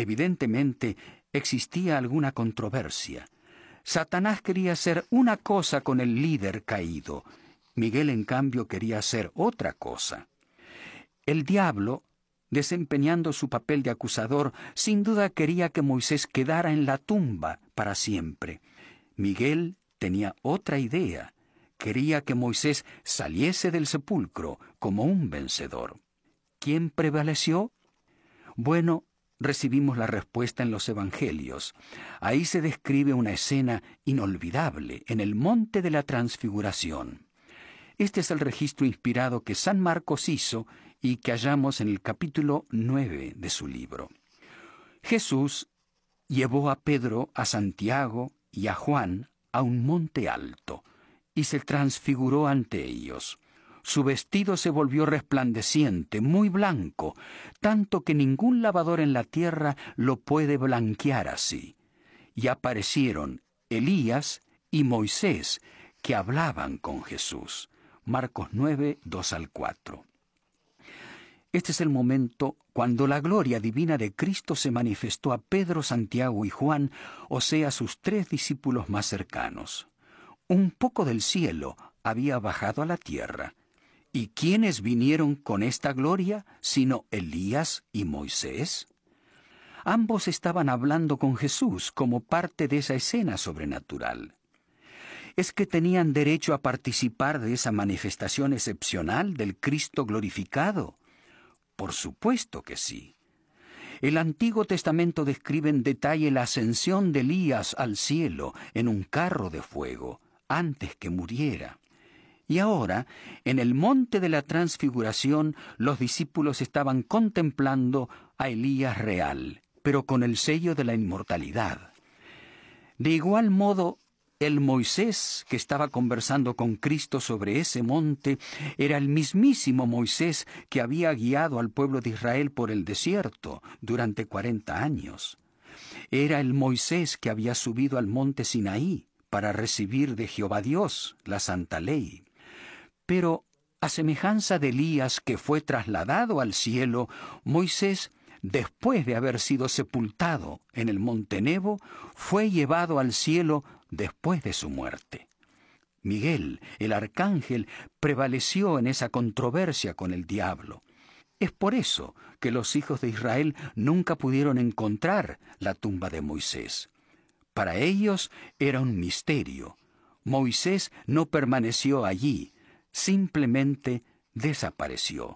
Evidentemente, existía alguna controversia. Satanás quería hacer una cosa con el líder caído. Miguel, en cambio, quería hacer otra cosa. El diablo, desempeñando su papel de acusador, sin duda quería que Moisés quedara en la tumba para siempre. Miguel tenía otra idea. Quería que Moisés saliese del sepulcro como un vencedor. ¿Quién prevaleció? Bueno, recibimos la respuesta en los Evangelios. Ahí se describe una escena inolvidable en el Monte de la Transfiguración. Este es el registro inspirado que San Marcos hizo y que hallamos en el capítulo 9 de su libro. Jesús llevó a Pedro, a Santiago y a Juan a un monte alto y se transfiguró ante ellos. Su vestido se volvió resplandeciente, muy blanco, tanto que ningún lavador en la tierra lo puede blanquear así. Y aparecieron Elías y Moisés, que hablaban con Jesús. Marcos 9, 2-4. Este es el momento cuando la gloria divina de Cristo se manifestó a Pedro, Santiago y Juan, o sea, sus 3 discípulos más cercanos. Un poco del cielo había bajado a la tierra. ¿Y quiénes vinieron con esta gloria, sino Elías y Moisés? Ambos estaban hablando con Jesús como parte de esa escena sobrenatural. ¿Es que tenían derecho a participar de esa manifestación excepcional del Cristo glorificado? Por supuesto que sí. El Antiguo Testamento describe en detalle la ascensión de Elías al cielo en un carro de fuego, antes que muriera. Y ahora, en el monte de la Transfiguración, los discípulos estaban contemplando a Elías real, pero con el sello de la inmortalidad. De igual modo, el Moisés que estaba conversando con Cristo sobre ese monte era el mismísimo Moisés que había guiado al pueblo de Israel por el desierto durante 40 años. Era el Moisés que había subido al monte Sinaí para recibir de Jehová Dios la santa ley. Pero, a semejanza de Elías que fue trasladado al cielo, Moisés, después de haber sido sepultado en el monte Nebo, fue llevado al cielo después de su muerte. Miguel, el arcángel, prevaleció en esa controversia con el diablo. Es por eso que los hijos de Israel nunca pudieron encontrar la tumba de Moisés. Para ellos era un misterio. Moisés no permaneció allí, simplemente desapareció.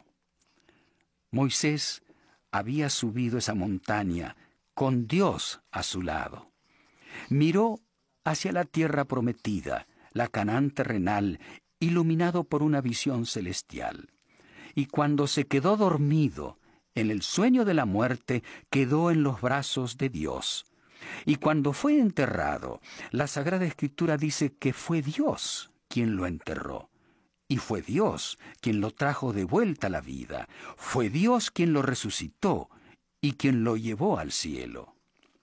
Moisés había subido esa montaña con Dios a su lado. Miró hacia la tierra prometida, la Canaán terrenal, iluminado por una visión celestial. Y cuando se quedó dormido, en el sueño de la muerte, quedó en los brazos de Dios. Y cuando fue enterrado, la Sagrada Escritura dice que fue Dios quien lo enterró. Y fue Dios quien lo trajo de vuelta a la vida. Fue Dios quien lo resucitó y quien lo llevó al cielo.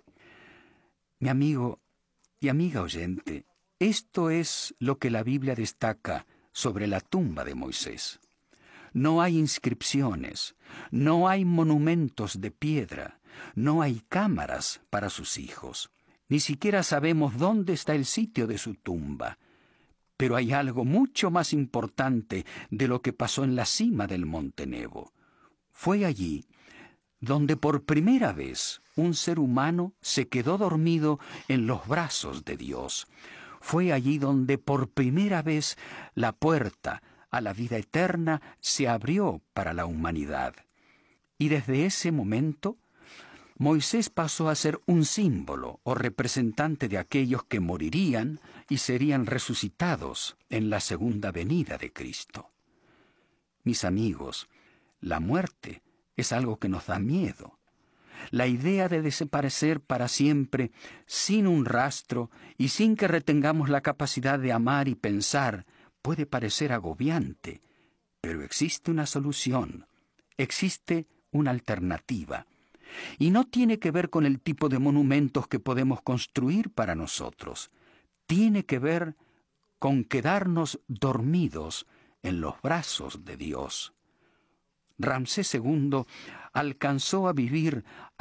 Mi amigo y amiga oyente, esto es lo que la Biblia destaca sobre la tumba de Moisés. No hay inscripciones, no hay monumentos de piedra, no hay cámaras para sus hijos. Ni siquiera sabemos dónde está el sitio de su tumba. Pero hay algo mucho más importante de lo que pasó en la cima del monte Nebo. Fue allí donde por primera vez un ser humano se quedó dormido en los brazos de Dios. Fue allí donde por primera vez la puerta a la vida eterna se abrió para la humanidad. Y desde ese momento, Moisés pasó a ser un símbolo o representante de aquellos que morirían y serían resucitados en la segunda venida de Cristo. Mis amigos, la muerte es algo que nos da miedo. La idea de desaparecer para siempre, sin un rastro y sin que retengamos la capacidad de amar y pensar, puede parecer agobiante, pero existe una solución, existe una alternativa. Y no tiene que ver con el tipo de monumentos que podemos construir para nosotros. Tiene que ver con quedarnos dormidos en los brazos de Dios. Ramsés II alcanzó a vivir